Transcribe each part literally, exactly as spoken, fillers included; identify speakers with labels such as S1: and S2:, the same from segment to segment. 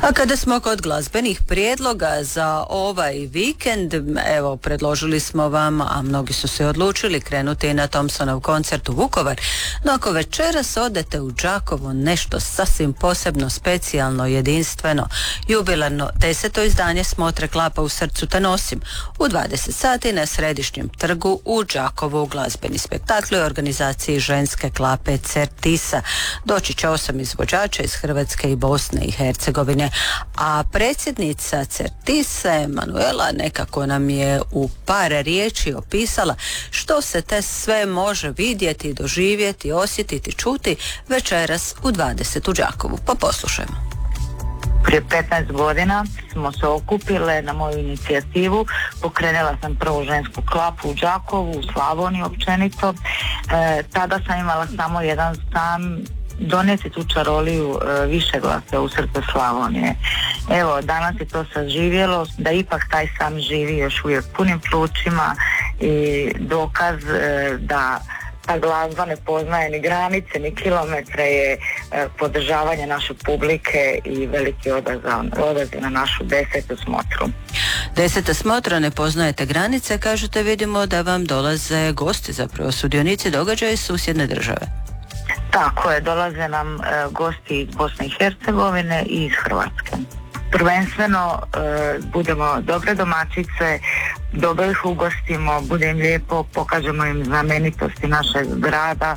S1: A kada smo kod glazbenih prijedloga za ovaj vikend, evo, predložili smo vam, a mnogi su se odlučili krenuti na Thompsonov koncert u Vukovar, no ako večeras odete u Đakovo, nešto sasvim posebno, specijalno, jedinstveno, jubilarno deseto izdanje Smotre Klapa u srcu te nosim, u dvadeset sati na Središnjem trgu u Đakovu. Glazbeni spektakl u organizaciji ženske klape Certisa. Doći će osam izvođača iz Hrvatske i Bosne i Hercegovine, a predsjednica Certise Manuela nekako nam je u par riječi opisala što se te sve može vidjeti, doživjeti, osjetiti, čuti večeras u dvadeset u Đakovu. Pa poslušajmo.
S2: Prije petnaest godina smo se okupile na moju inicijativu, pokrenula sam prvu žensku klapu u Đakovu, u Slavoniji općenito. E, tada sam imala samo jedan san, donijeti tu čaroliju e, više glasa u srce Slavonije. Evo, danas je to saživjelo, da ipak taj san živi još uvijek punim plućima i dokaz e, da ta glazba ne poznaje ni granice, ni kilometre, je e, podržavanje naše publike i veliki odazav, odaziv na našu desetu smotru.
S1: Deseta smotra ne poznajete granice, kažete, vidimo da vam dolaze gosti, zapravo sudionici događaja iz susjedne države.
S2: Tako je, dolaze nam e, gosti iz Bosne i Hercegovine i iz Hrvatske. Prvenstveno e, budemo dobre domaćice, dobro ih ugostimo, bude im lijepo, pokažemo im znamenitosti našeg grada,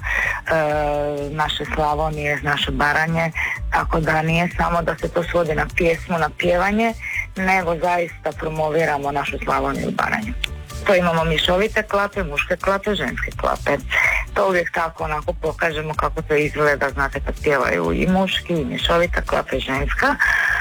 S2: e, naše Slavonije, naše Baranje, tako da nije samo da se to svodi na pjesmu, na pjevanje, nego zaista promoviramo našu Slavoniju i Baranju. To imamo mišovite klape, muške klape, ženske klape. To uvijek tako onako pokažemo kako to izgleda, znate, kad pjevaju i muški, i mišovita klapa i ženska.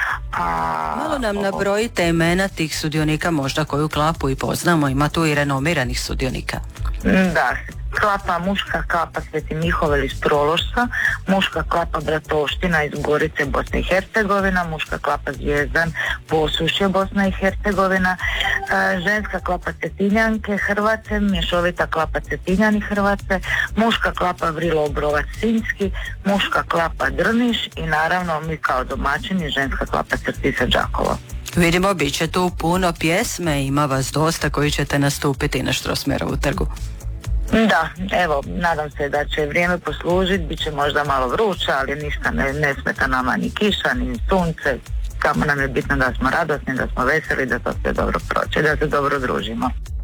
S2: A...
S1: Malo nam nabrojite imena tih sudionika, možda koju klapu i poznamo, ima tu i renomiranih sudionika.
S2: Da, klapa, muška klapa Sveti Mihovel iz Prološca, muška klapa Bratovština iz Gorice, Bosne i Hercegovina, muška klapa Zvijezdan, Posušje, Bosna i Hercegovina, e, ženska klapa Cetinjanke, Hrvace, mješovita klapa Cetinjani, Hrvace, muška klapa Vrilo Obrovac, Sinjski, muška klapa Drniš i naravno mi kao domaćini ženska klapa Certisa Đakovo.
S1: Vidimo, bit će tu puno pjesme, ima vas dosta koji ćete nastupiti na Strossmayerovu trgu.
S2: Da, evo, nadam se da će vrijeme poslužiti, bit će možda malo vruće, ali ništa ne, ne smeta nama ni kiša, ni sunce, samo nam je bitno da smo radosni, da smo veseli, da to sve dobro prođe, da se dobro družimo.